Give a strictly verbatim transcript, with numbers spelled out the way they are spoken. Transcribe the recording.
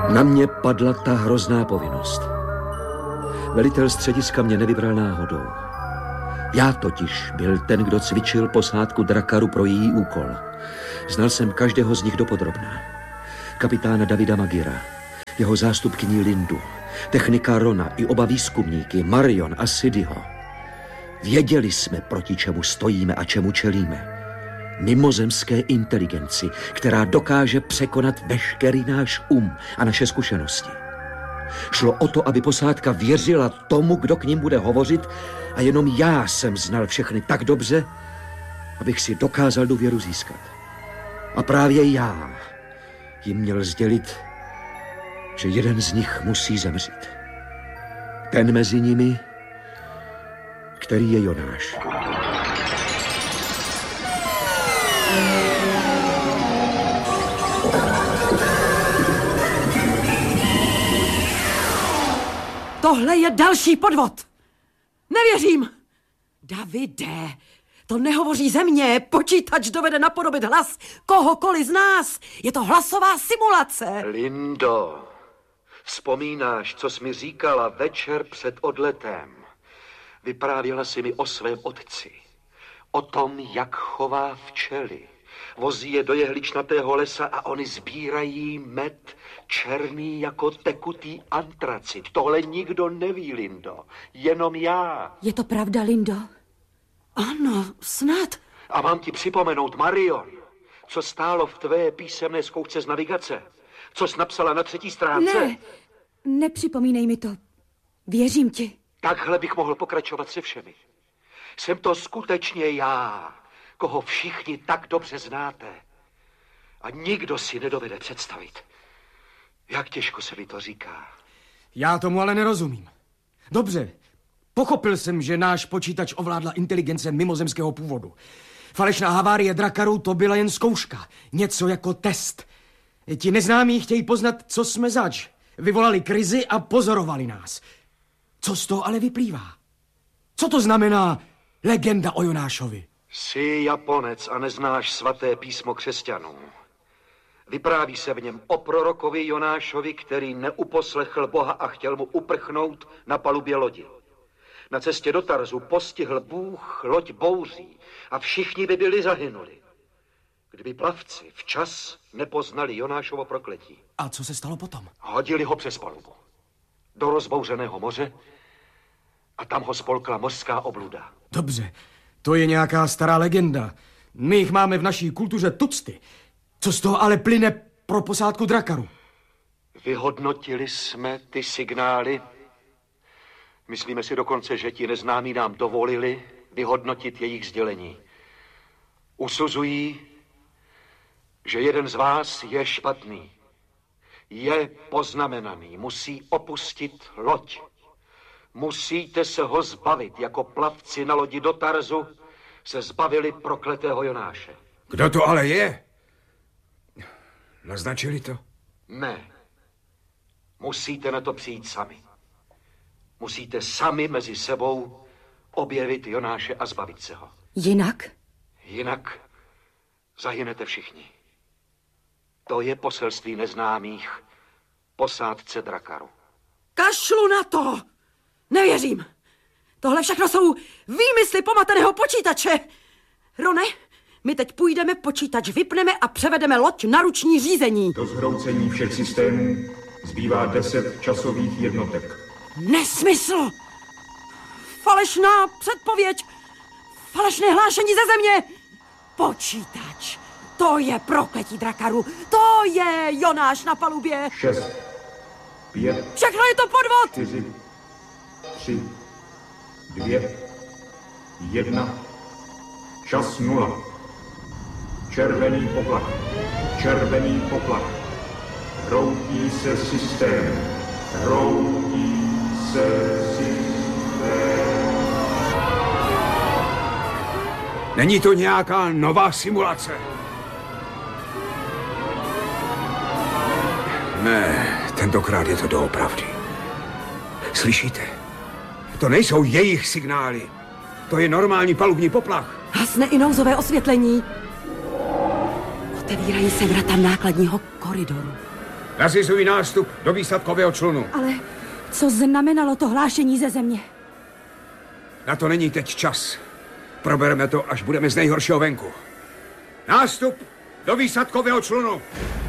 Na mě padla ta hrozná povinnost. Velitel střediska mě nevybral náhodou. Já totiž byl ten, kdo cvičil posádku Drakaru pro její úkol. Znal jsem každého z nich dopodrobna. Kapitána Davida Magira, jeho zástupkyni Lindu, technika Rona i oba výzkumníky, Marion a Sidiho. Věděli jsme, proti čemu stojíme a čemu čelíme. Mimozemské inteligenci, která dokáže překonat veškerý náš um a naše zkušenosti. Šlo o to, aby posádka věřila tomu, kdo k ním bude hovořit, a jenom já jsem znal všechny tak dobře, abych si dokázal důvěru získat. A právě já jim měl sdělit, že jeden z nich musí zemřít. Ten mezi nimi, který je Jonáš. Tohle je další podvod. Nevěřím. Davide, to nehovoří ze mě. Počítač dovede napodobit hlas kohokoliv z nás. Je to hlasová simulace. Lindo, vzpomínáš, co jsi mi říkala večer před odletem? Vyprávěla si mi o svém otci. O tom, jak chová včely. Vozí je do jehličnatého lesa a oni sbírají med černý jako tekutý antracit. Tohle nikdo neví, Lindo. Jenom já. Je to pravda, Lindo? Ano, snad. A mám ti připomenout, Marion, co stálo v tvé písemné zkoušce z navigace? Co jsi napsala na třetí stránce? Ne, nepřipomínej mi to. Věřím ti. Takhle bych mohl pokračovat se všemi. Jsem to skutečně já, koho všichni tak dobře znáte. A nikdo si nedovede představit, jak těžko se mi to říká. Já tomu ale nerozumím. Dobře, pochopil jsem, že náš počítač ovládla inteligence mimozemského původu. Falešná havárie Drakaru to byla jen zkouška, něco jako test. Ti neznámí chtějí poznat, co jsme zač. Vyvolali krizi a pozorovali nás. Co z toho ale vyplývá? Co to znamená legenda o Jonášovi? Jsi Japonec a neznáš svaté písmo křesťanů. Vypráví se v něm o prorokovi Jonášovi, který neuposlechl Boha a chtěl mu uprchnout na palubě lodi. Na cestě do Tarzu postihl Bůh loď bouří a všichni by byli zahynuli, kdyby plavci včas nepoznali Jonášovo prokletí. A co se stalo potom? Hodili ho přes palubu do rozbouřeného moře a tam ho spolkla mořská obluda. Dobře, to je nějaká stará legenda. My jich máme v naší kultuře tucty. Co z toho ale plyne pro posádku Drakaru? Vyhodnotili jsme ty signály. Myslíme si dokonce, že ti neznámí nám dovolili vyhodnotit jejich sdělení. Usuzují, že jeden z vás je špatný. Je poznamenaný, musí opustit loď. Musíte se ho zbavit, jako plavci na lodi do Tarzu se zbavili prokletého Jonáše. Kdo to ale je? Naznačili to? Ne. Musíte na to přijít sami. Musíte sami mezi sebou objevit Jonáše a zbavit se ho. Jinak? Jinak zahynete všichni. To je poselství neznámých posádce Drakaru. Kašlu na to! Nevěřím. Tohle všechno jsou výmysly pomateného počítače. Rone, my teď půjdeme, počítač vypneme a převedeme loď na ruční řízení. Do zhroucení všech systémů zbývá deset časových jednotek. Nesmysl! Falešná předpověď! Falešné hlášení ze země! Počítač! To je prokletí Drakaru! To je Jonáš na palubě! Šest, pět... Všechno je to podvod! Čtyři, tři, dvě, jedna... Čas nula. Červený poplach. Červený poplach. Hroutí se systém. Hroutí se systém. Není to nějaká nová simulace? Ne, tentokrát je to doopravdy. Slyšíte? To nejsou jejich signály. To je normální palubní poplach. Hasne i nouzové osvětlení. Otevírají se vrata nákladního koridoru. Nařizují nástup do výsadkového člunu. Ale co znamenalo to hlášení ze země? Na to není teď čas. Probereme to, až budeme z nejhoršího venku. Nástup do výsadkového člunu.